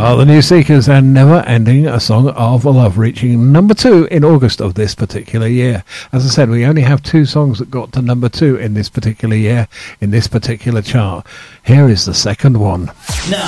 The New Seekers and Never Ending, a Song of Love, reaching number 2 in August of this particular year. As I said, we only have 2 songs that got to number 2 in this particular year, in this particular chart. Here is the second one. Now,